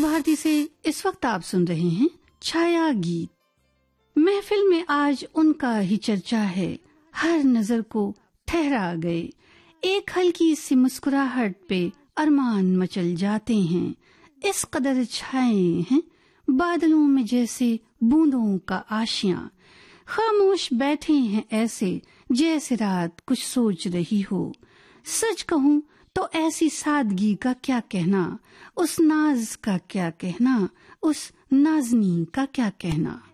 भारती से इस वक्त आप सुन रहे हैं छाया गीत। महफिल में आज उनका ही चर्चा है, हर नजर को ठहरा गए। एक हल्की सी मुस्कुराहट पे अरमान मचल जाते हैं, इस कदर छाए हैं बादलों में जैसे बूंदों का आशियां। खामोश बैठे हैं ऐसे जैसे रात कुछ सोच रही हो। सच कहूँ तो ऐसी सादगी का क्या कहना, उस नाज का क्या कहना, उस नाज़नी का क्या कहना।